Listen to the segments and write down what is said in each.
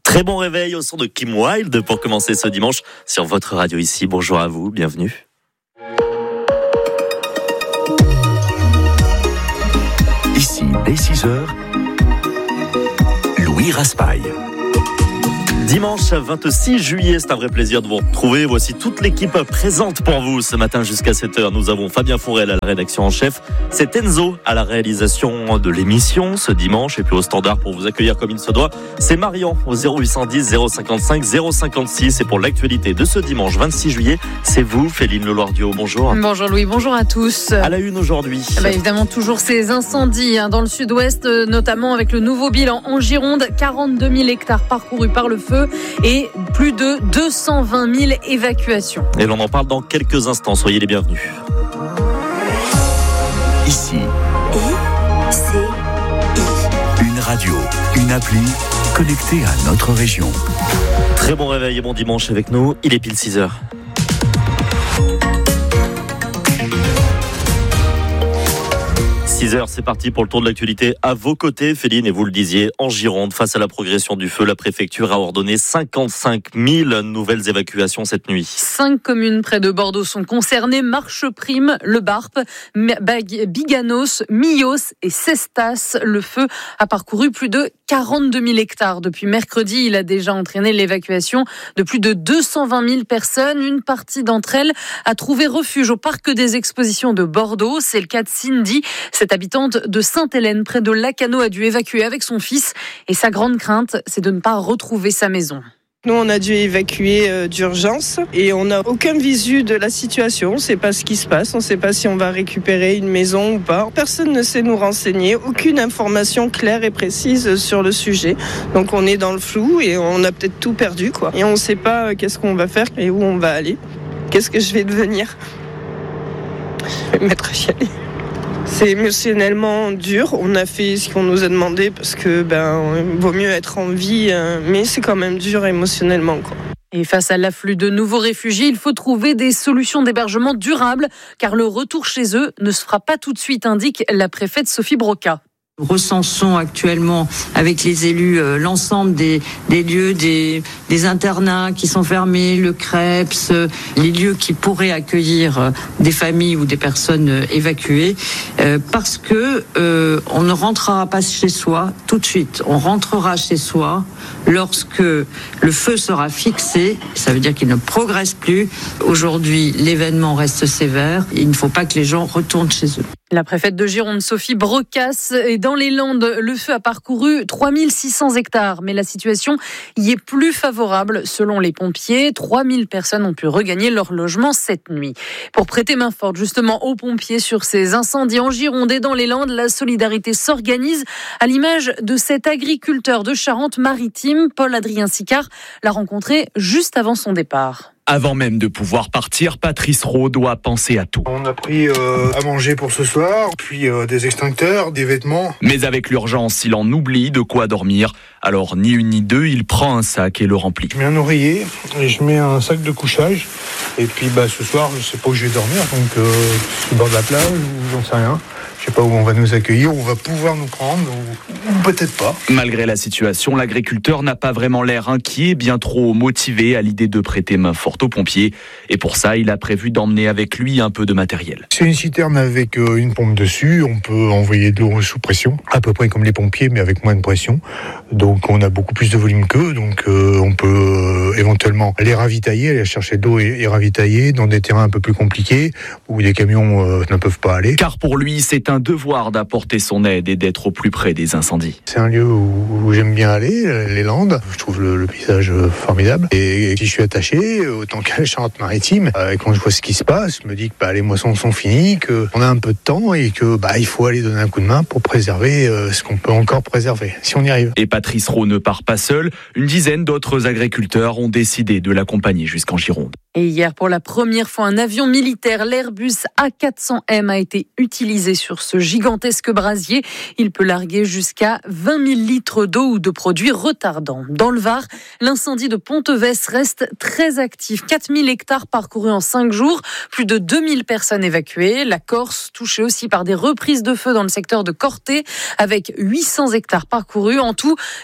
Très bon réveil au son de Kim Wilde pour commencer ce dimanche sur votre radio ici. Bonjour à vous, bienvenue. Ici, dès 6h, Louis Raspail. Dimanche 26 juillet, c'est un vrai plaisir de vous retrouver. Voici toute l'équipe présente pour vous ce matin jusqu'à 7h. Nous avons Fabien Fourel à la rédaction en chef. C'est Enzo à la réalisation de l'émission ce dimanche. Et puis au standard pour vous accueillir comme il se doit, c'est Marion au 0810 055 056. Et pour l'actualité de ce dimanche 26 juillet, c'est vous, Féline Leloirdio. Bonjour. Bonjour Louis, bonjour à tous. À la une aujourd'hui. Évidemment, toujours ces incendies dans le sud-ouest, notamment avec le nouveau bilan en Gironde. 42 000 hectares parcourus par le feu et plus de 220 000 évacuations. Et l'on en parle dans quelques instants. Soyez les bienvenus. Ici, une radio, une appli connectée à notre région. Très bon réveil et bon dimanche avec nous. Il est pile 6h. 6h, c'est parti pour le tour de l'actualité à vos côtés, Féline, et vous le disiez, en Gironde, face à la progression du feu, la préfecture a ordonné 55 000 nouvelles évacuations cette nuit. 5 communes près de Bordeaux sont concernées, Marcheprime, Le Barp, Biganos, Millos et Cestas. Le feu a parcouru plus de 42 000 hectares. Depuis mercredi, il a déjà entraîné l'évacuation de plus de 220 000 personnes. Une partie d'entre elles a trouvé refuge au parc des expositions de Bordeaux. C'est le cas de Cindy. Cette habitante de Sainte-Hélène, près de Lacano, a dû évacuer avec son fils. Et sa grande crainte, c'est de ne pas retrouver sa maison. Nous, on a dû évacuer d'urgence et on n'a aucun visu de la situation. On ne sait pas ce qui se passe, on ne sait pas si on va récupérer une maison ou pas. Personne ne sait nous renseigner, aucune information claire et précise sur le sujet. Donc on est dans le flou et on a peut-être tout perdu, quoi. Et on ne sait pas qu'est-ce qu'on va faire et où on va aller. Qu'est-ce que je vais devenir ? Je vais me mettre à chialer. C'est émotionnellement dur. On a fait ce qu'on nous a demandé parce que vaut mieux être en vie, mais c'est quand même dur émotionnellement, quoi. Et face à l'afflux de nouveaux réfugiés, il faut trouver des solutions d'hébergement durables, car le retour chez eux ne se fera pas tout de suite, indique la préfète Sophie Broca. Nous recensons actuellement avec les élus l'ensemble des lieux, des internats qui sont fermés, le CREPS, les lieux qui pourraient accueillir des familles ou des personnes évacuées, parce que on ne rentrera pas chez soi tout de suite. On rentrera chez soi lorsque le feu sera fixé. Ça veut dire qu'il ne progresse plus. Aujourd'hui, l'événement reste sévère. Il ne faut pas que les gens retournent chez eux. La préfète de Gironde, Sophie Brocas, est dans les Landes. Le feu a parcouru 3600 hectares, mais la situation y est plus favorable. Selon les pompiers, 3000 personnes ont pu regagner leur logement cette nuit. Pour prêter main forte justement aux pompiers sur ces incendies en Gironde et dans les Landes, la solidarité s'organise à l'image de cet agriculteur de Charente-Maritime. Paul-Adrien Sicard l'a rencontré juste avant son départ. Avant même de pouvoir partir, Patrice Rowe doit penser à tout. On a pris à manger pour ce soir, puis des extincteurs, des vêtements. Mais avec l'urgence, il en oublie de quoi dormir. Alors, ni une ni deux, il prend un sac et le remplit. Je mets un oreiller et je mets un sac de couchage. Et puis ce soir, je sais pas où je vais dormir, donc sur le bord de la plage ou j'en sais rien. Je sais pas où on va nous accueillir, où on va pouvoir nous prendre, ou peut-être pas. Malgré la situation, l'agriculteur n'a pas vraiment l'air inquiet, bien trop motivé à l'idée de prêter main forte aux pompiers. Et pour ça, il a prévu d'emmener avec lui un peu de matériel. C'est une citerne avec une pompe dessus. On peut envoyer de l'eau sous pression, à peu près comme les pompiers, mais avec moins de pression. Donc on a beaucoup plus de volume qu'eux. Donc on peut éventuellement les ravitailler, aller chercher de l'eau et ravitailler dans des terrains un peu plus compliqués, où les camions ne peuvent pas aller. Car pour lui, c'est un devoir d'apporter son aide et d'être au plus près des incendies. C'est un lieu où j'aime bien aller, les Landes. Je trouve le paysage formidable. Et si je suis attaché, autant qu'à la Charente-Maritime, quand je vois ce qui se passe, je me dis que les moissons sont finies, qu'on a un peu de temps et que il faut aller donner un coup de main pour préserver ce qu'on peut encore préserver, si on y arrive. Et Patrice Rowe ne part pas seul. Une dizaine d'autres agriculteurs ont décidé de l'accompagner jusqu'en Gironde. Et hier, pour la première fois, un avion militaire, l'Airbus A400M, a été utilisé sur ce gigantesque brasier. Il peut larguer jusqu'à 20 000 litres d'eau ou de produits retardants. Dans le Var, l'incendie de Pontevès reste très actif. 4 000 hectares parcourus en 5 jours, plus de 2 000 personnes évacuées. La Corse, touchée aussi par des reprises de feu dans le secteur de Corté, avec 800 hectares parcourus. En tout,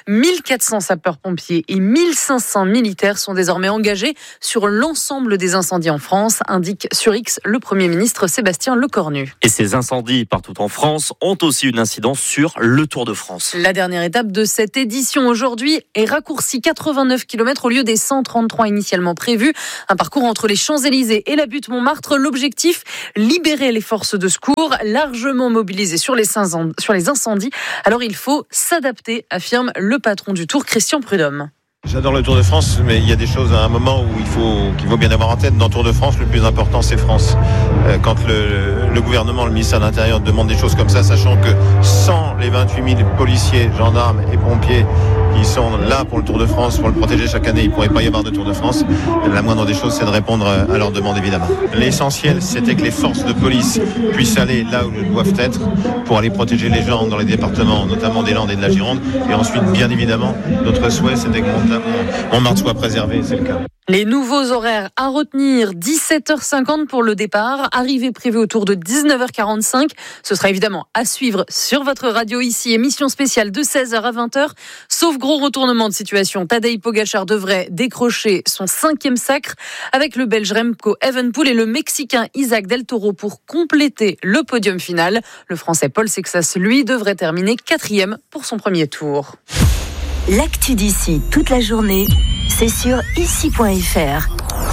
1400 sapeurs-pompiers et 1500 militaires sont désormais engagés sur l'ensemble des incendies en France, indique sur X le Premier ministre Sébastien Lecornu. Et ces incendies partout en France ont aussi une incidence sur le Tour de France. La dernière étape de cette édition aujourd'hui est raccourcie 89 km au lieu des 133 initialement prévus. Un parcours entre les Champs-Élysées et la butte Montmartre. L'objectif, libérer les forces de secours largement mobilisées sur les incendies. Alors il faut s'adapter, affirme le patron du Tour, Christian Prudhomme. J'adore le Tour de France, mais il y a des choses à un moment où qu'il faut bien avoir en tête. Dans le Tour de France, le plus important, c'est France. Quand le gouvernement, le ministère de l'Intérieur demande des choses comme ça, sachant que sans les 28 000 policiers, gendarmes et pompiers qui sont là pour le Tour de France, pour le protéger chaque année, il ne pourrait pas y avoir de Tour de France. La moindre des choses, c'est de répondre à leurs demandes, évidemment. L'essentiel, c'était que les forces de police puissent aller là où elles doivent être pour aller protéger les gens dans les départements, notamment des Landes et de la Gironde. Et ensuite, bien évidemment, notre souhait, c'était que Montmartre soit préservé, c'est le cas. Les nouveaux horaires à retenir, 17h50 pour le départ, arrivée prévue autour de 19h45. Ce sera évidemment à suivre sur votre radio ici, émission spéciale de 16h à 20h. Sauf gros retournement de situation, Tadej Pogačar devrait décrocher son 5e sacre avec le Belge Remco Evenepoel et le Mexicain Isaac Del Toro pour compléter le podium final. Le Français Paul Sexas, lui, devrait terminer 4e pour son premier tour. L'actu d'ici toute la journée, c'est sur ici.fr.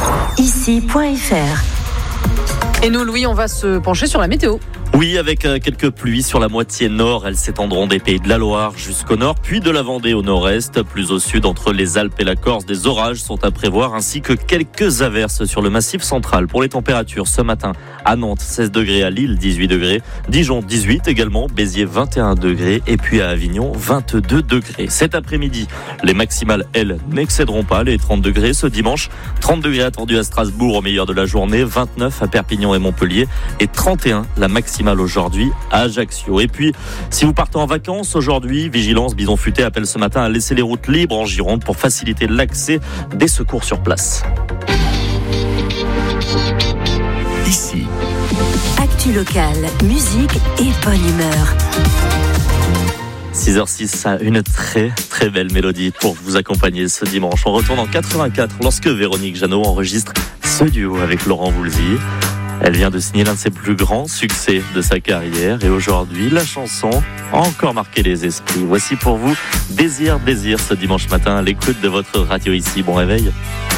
Ici.fr. Et nous, Louis, on va se pencher sur la météo. Oui, avec quelques pluies sur la moitié nord. Elles s'étendront des Pays de la Loire jusqu'au nord, puis de la Vendée au nord-est. Plus au sud, entre les Alpes et la Corse, des orages sont à prévoir, ainsi que quelques averses sur le massif central. Pour les températures, ce matin, à Nantes, 16 degrés, à Lille, 18 degrés, Dijon, 18 également, Béziers, 21 degrés, et puis à Avignon, 22 degrés. Cet après-midi, les maximales, elles, n'excéderont pas les 30 degrés ce dimanche. 30 degrés attendus à Strasbourg au meilleur de la journée, 29 à Perpignan et Montpellier, et 31 la maximale aujourd'hui à Ajaccio. Et puis, si vous partez en vacances aujourd'hui, Vigilance Bison Futé appelle ce matin à laisser les routes libres en Gironde pour faciliter l'accès des secours sur place. Ici. Actu locale, musique et bonne humeur. 6h06, une très très belle mélodie pour vous accompagner ce dimanche. On retourne en 84 lorsque Véronique Jeannot enregistre ce duo avec Laurent Voulzy. Elle vient de signer l'un de ses plus grands succès de sa carrière et aujourd'hui, la chanson a encore marqué les esprits. Voici pour vous Désir, Désir ce dimanche matin à l'écoute de votre radio ici. Bon réveil.